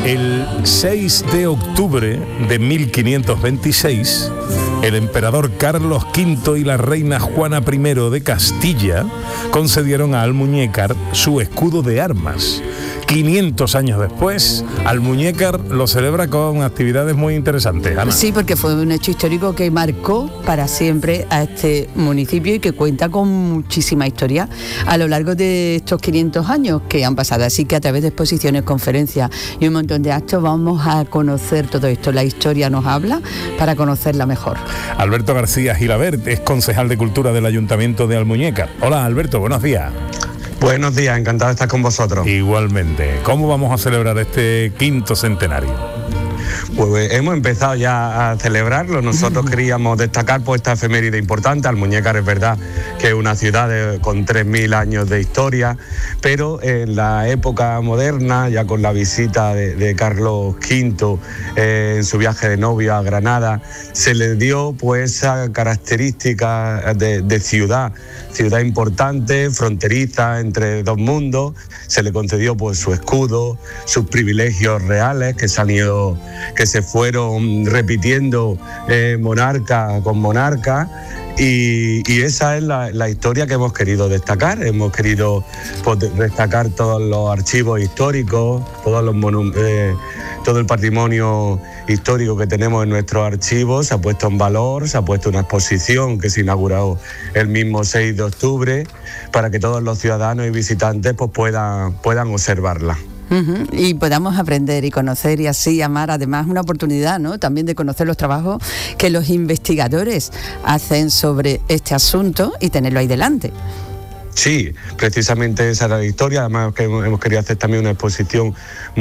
El 6 de octubre de 1526, el emperador Carlos V y la reina Juana I de Castilla concedieron a Almuñécar su escudo de armas. 500 años después, Almuñécar lo celebra con actividades muy interesantes. Ana. Sí, porque fue un hecho histórico que marcó para siempre a este municipio y que cuenta con muchísima historia a lo largo de estos 500 años que han pasado. Así que a través de exposiciones, conferencias y un montón de actos vamos a conocer todo esto. La historia nos habla para conocerla mejor. Alberto García Gilabert es concejal de Cultura del Ayuntamiento de Almuñécar. Hola Alberto, buenos días. Buenos días, encantado de estar con vosotros. Igualmente. ¿Cómo vamos a celebrar este 5º centenario? Pues hemos empezado ya a celebrarlo. Nosotros queríamos destacar pues esta efeméride importante. Almuñécar es verdad que es una ciudad con 3.000 años de historia, pero en la época moderna, ya con la visita de Carlos V en su viaje de novio a Granada, se le dio pues esa característica de ciudad importante, fronteriza entre dos mundos. Se le concedió pues su escudo, sus privilegios reales que se fueron repitiendo monarca con monarca. Y esa es la historia que hemos querido destacar. Hemos querido destacar todos los archivos históricos, todo el patrimonio histórico que tenemos en nuestros archivos. Se ha puesto en valor, se ha puesto una exposición que se inauguró el mismo 6 de octubre para que todos los ciudadanos y visitantes pues puedan observarla. Y podamos aprender y conocer y así amar, además una oportunidad, ¿no?, también de conocer los trabajos que los investigadores hacen sobre este asunto y tenerlo ahí delante. Sí, precisamente esa era la historia. Además que hemos querido hacer también una exposición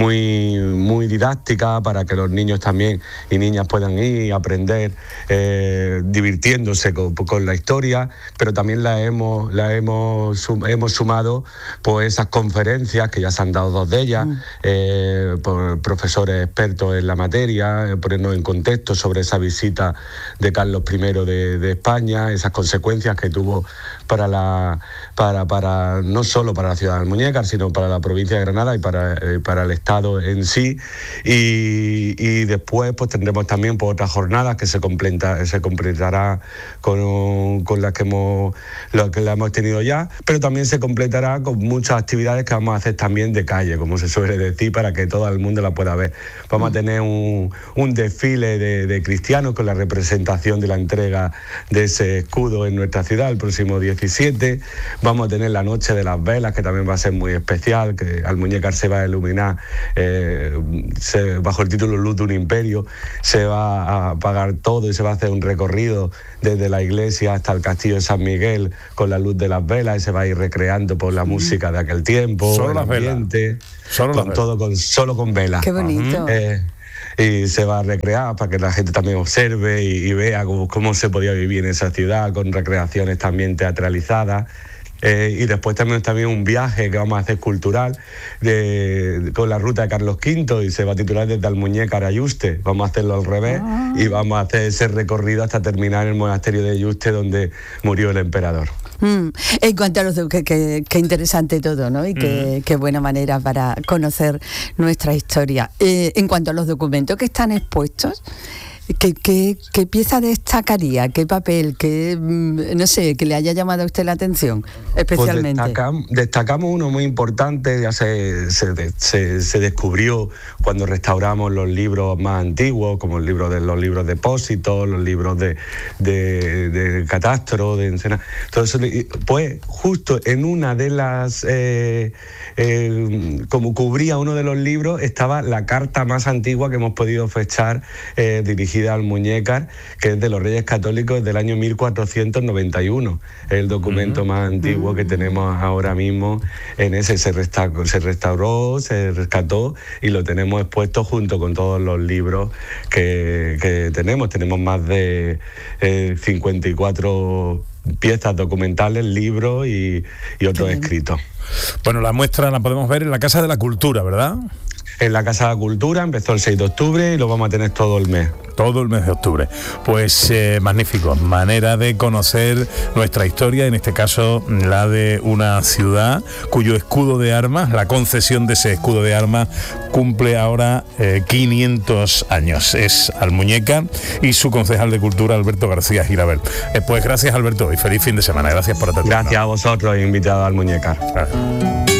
muy didáctica para que los niños también y niñas puedan ir y aprender divirtiéndose con la historia, pero también hemos sumado pues esas conferencias que ya se han dado 2 de ellas por profesores expertos en la materia, ponernos en contexto sobre esa visita de Carlos I de España, esas consecuencias que tuvo para no solo para la ciudad de Almuñécar, sino para la provincia de Granada y para el Estado en sí. Y después pues tendremos también pues, otras jornadas que se completará con las que la hemos tenido ya, pero también se completará con muchas actividades que vamos a hacer también de calle, como se suele decir, para que todo el mundo la pueda ver. Vamos a tener un desfile de cristianos con la representación de la entrega de ese escudo en nuestra ciudad el próximo 17. Vamos a tener la noche de las velas, que también va a ser muy especial, que Almuñécar se va a iluminar bajo el título Luz de un Imperio. Se va a apagar todo y se va a hacer un recorrido desde la iglesia hasta el castillo de San Miguel con la luz de las velas, y se va a ir recreando por la música de aquel tiempo, solo el ambiente, solo con velas. Qué bonito. Y se va a recrear para que la gente también observe y vea cómo se podía vivir en esa ciudad, con recreaciones también teatralizadas. Y después también un viaje que vamos a hacer cultural con la ruta de Carlos V, y se va a titular desde Almuñécar a Yuste. Vamos a hacerlo al revés y vamos a hacer ese recorrido hasta terminar en el monasterio de Yuste, donde murió el emperador. En cuanto a los qué interesante todo, ¿no? Y qué buena manera para conocer nuestra historia. En cuanto a los documentos que están expuestos, ¿Qué pieza destacaría? ¿Qué papel? No sé, que le haya llamado a usted la atención especialmente? Pues destacamos uno muy importante. Ya se descubrió cuando restauramos los libros más antiguos, como los libros de Pósito, los libros de Catastro, de Encena. Entonces, pues justo en una de las, como cubría uno de los libros, estaba la carta más antigua que hemos podido fechar, dirigida al Almuñécar, que es de los Reyes Católicos del año 1491. Es el documento más antiguo que tenemos ahora mismo. En ese se restauró, se rescató y lo tenemos expuesto junto con todos los libros que tenemos. Tenemos más de 54 piezas documentales, libros y otros escritos. Bueno, la muestra la podemos ver en la Casa de la Cultura, ¿verdad? en la Casa de la Cultura, empezó el 6 de octubre y lo vamos a tener todo el mes. Todo el mes de octubre. Pues magnífico, manera de conocer nuestra historia, en este caso la de una ciudad cuyo escudo de armas, la concesión de ese escudo de armas, cumple ahora 500 años. Es Almuñécar y su concejal de Cultura, Alberto García Girabel. Pues gracias, Alberto, y feliz fin de semana. Gracias por atendernos. Gracias a vosotros, invitado a Almuñécar.